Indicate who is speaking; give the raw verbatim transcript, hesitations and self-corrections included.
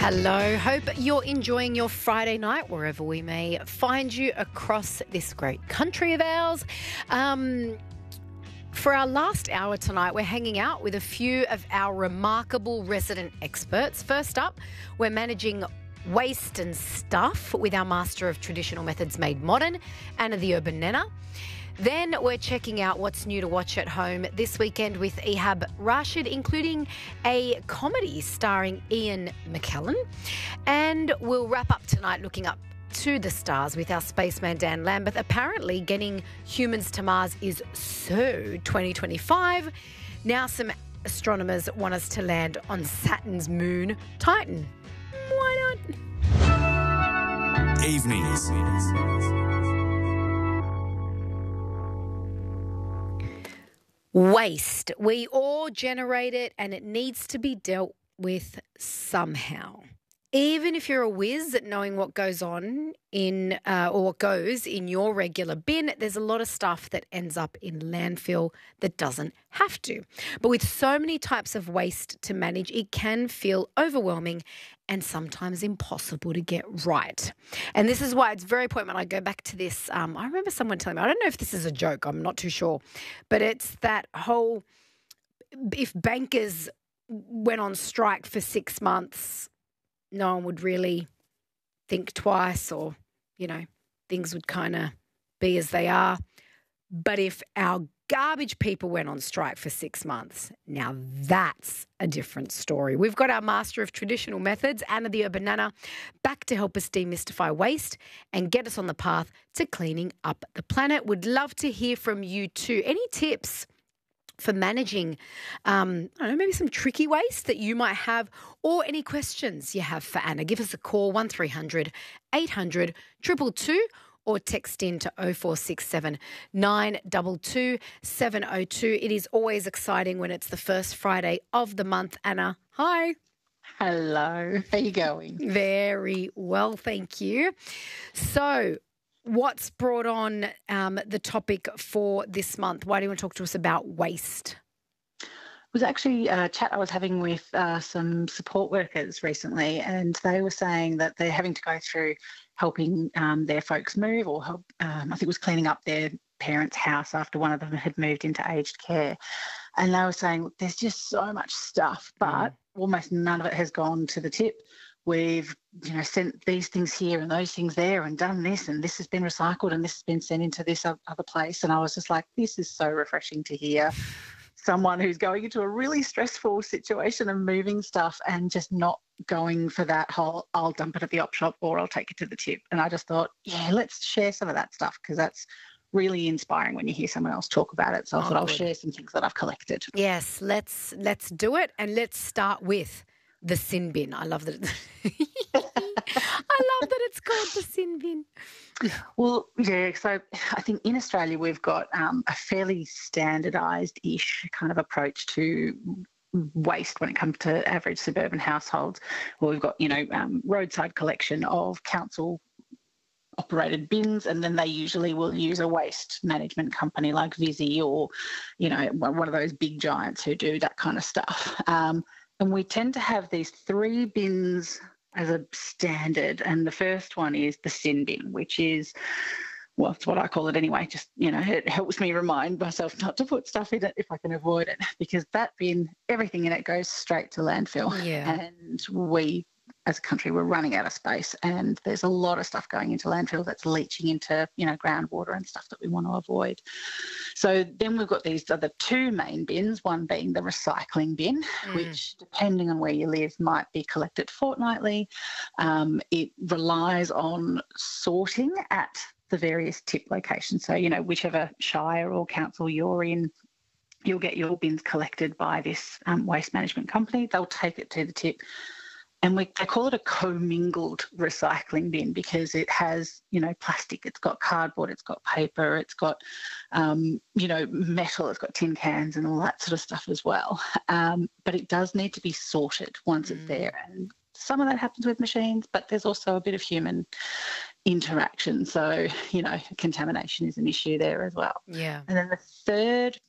Speaker 1: Hello. Hope you're enjoying your Friday night wherever we may find you across this great country of ours. Um, for our last hour tonight, we're hanging out with a few of our remarkable resident experts. First up, we're managing waste and stuff with our master of traditional methods made modern, Anna the Urban Nana. Then we're checking out what's new to watch at home this weekend with Ehab Rashid, including a comedy starring Ian McKellen. And we'll wrap up tonight looking up to the stars with our spaceman Dan Lambert. Apparently getting humans to Mars is so twenty twenty-five. Now some astronomers want us to land on Saturn's moon, Titan. Why not?
Speaker 2: Evenings.
Speaker 1: Waste. We all generate it and it needs to be dealt with somehow. Even if you're a whiz at knowing what goes on in uh, or what goes in your regular bin, there's a lot of stuff that ends up in landfill that doesn't have to. But with so many types of waste to manage, it can feel overwhelming and sometimes impossible to get right. And this is why it's very important when I go back to this. Um, I remember someone telling me, I don't know if this is a joke, I'm not too sure, but it's that whole, if bankers went on strike for six months, no one would really think twice, or, you know, things would kind of be as they are. But if our garbage people went on strike for six months, now that's a different story. We've got our master of traditional methods, Anna the Urban Nana, back to help us demystify waste and get us on the path to cleaning up the planet. Would love to hear from you too. Any tips for managing, um, I don't know, maybe some tricky waste that you might have, or any questions you have for Anna? Give us a call, one three hundred eight hundred two two two, or text in to oh four six seven nine two two seven oh two. It is always exciting when it's the first Friday of the month. Anna, hi.
Speaker 3: Hello. How you going?
Speaker 1: Very well, thank you. So, what's brought on um, the topic for this month? Why do you want to talk to us about waste?
Speaker 3: It was actually a chat I was having with uh, some support workers recently, and they were saying that they're having to go through helping um, their folks move, or help, um, I think it was cleaning up their parents' house after one of them had moved into aged care. And they were saying, look, there's just so much stuff, but mm. almost none of it has gone to the tip. We've, you know, sent these things here and those things there and done this, and this has been recycled and this has been sent into this other place. And I was just like, this is so refreshing to hear someone who's going into a really stressful situation and moving stuff and just not going for that whole, I'll dump it at the op shop or I'll take it to the tip. And I just thought, yeah, let's share some of that stuff, because that's really inspiring when you hear someone else talk about it. So I
Speaker 1: oh,
Speaker 3: thought
Speaker 1: good.
Speaker 3: I'll share some things that I've collected.
Speaker 1: Yes, let's let's do it, and let's start with the sin bin. I love that. It, I love that it's called the sin bin.
Speaker 3: Well, yeah, so I think in Australia we've got um, a fairly standardised-ish kind of approach to waste when it comes to average suburban households. Well, we've got, you know, um, roadside collection of council operated bins, and then they usually will use a waste management company like Visy, or, you know, one of those big giants who do that kind of stuff. Um, And we tend to have these three bins as a standard. And the first one is the sin bin, which is, well, it's what I call it anyway. Just, you know, it helps me remind myself not to put stuff in it if I can avoid it, because that bin, everything in it goes straight to landfill.
Speaker 1: Yeah.
Speaker 3: And we, as a country, we're running out of space, and there's a lot of stuff going into landfill that's leaching into, you know, groundwater and stuff that we want to avoid. So then we've got these other two main bins, one being the recycling bin, mm. which, depending on where you live, might be collected fortnightly. Um, it relies on sorting at the various tip locations. So, you know, whichever shire or council you're in, you'll get your bins collected by this um, waste management company. They'll take it to the tip. And we, they call it a commingled recycling bin, because it has, you know, plastic, it's got cardboard, it's got paper, it's got, um, you know, metal, it's got tin cans and all that sort of stuff as well. Um, but it does need to be sorted once mm. it's there. And some of that happens with machines, but there's also a bit of human interaction. So, you know, contamination is an issue there as well.
Speaker 1: Yeah.
Speaker 3: And then the third